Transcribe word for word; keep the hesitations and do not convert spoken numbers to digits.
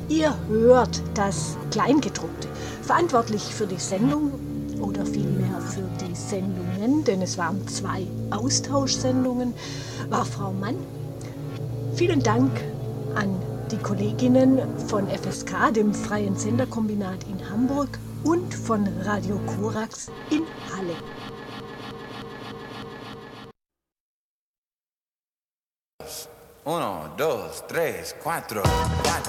Ihr hört das Kleingedruckte. Verantwortlich für die Sendung oder vielmehr für die Sendungen, denn es waren zwei Austauschsendungen, war Frau Mann. Vielen Dank an die Kolleginnen von F S K, dem Freien Senderkombinat in Hamburg, und von Radio Korax in Halle. Uno, dos, tres, cuatro, cuatro.